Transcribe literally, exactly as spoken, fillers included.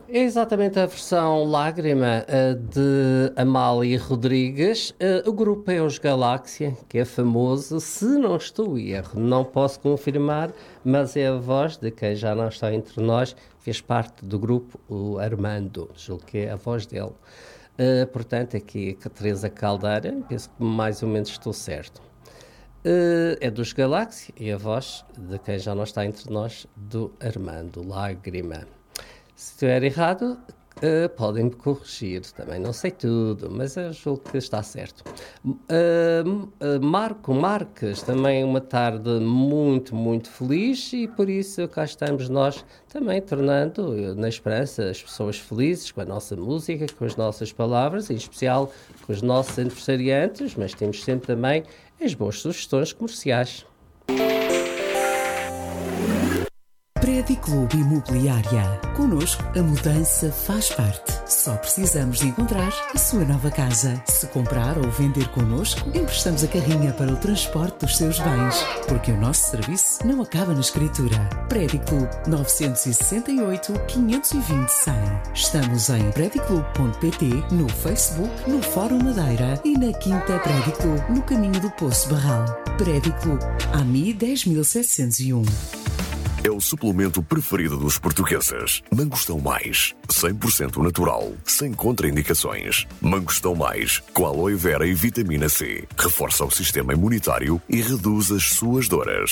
É exatamente a versão Lágrima eh, de Amália Rodrigues. Eh, O grupo é os Galáxia, que é famoso. Se não estou em erro, não posso confirmar, mas é a voz de quem já não está entre nós, fez parte do grupo, o Armando, julgo que é a voz dele. Eh, portanto, aqui a Teresa Caldeira, penso que mais ou menos estou certo. Eh, é dos Galáxia e a voz de quem já não está entre nós, do Armando, Lágrima. Se estiver errado, eh, podem-me corrigir. Também não sei tudo, mas eu julgo que está certo. Eh, eh, Marco Marques, também uma tarde muito, muito feliz e por isso cá estamos nós também tornando, eh, na esperança, as pessoas felizes com a nossa música, com as nossas palavras, em especial com os nossos aniversariantes, mas temos sempre também as boas sugestões comerciais. Prédio Clube Imobiliária. Connosco, a mudança faz parte. Só precisamos de encontrar a sua nova casa. Se comprar ou vender connosco, emprestamos a carrinha para o transporte dos seus bens. Porque o nosso serviço não acaba na escritura. Prédio Clube nove seis oito, quinhentos e vinte, cem. Estamos em prédio clube ponto pt, no Facebook, no Fórum Madeira e na Quinta Prédio Clube, no caminho do Poço Barral. Prédio Clube, A M I dez mil setecentos e um. É o suplemento preferido dos portugueses. Mangostão Mais, cem por cento natural, sem contraindicações. Mangostão Mais, com aloe vera e vitamina C. Reforça o sistema imunitário e reduz as suas dores.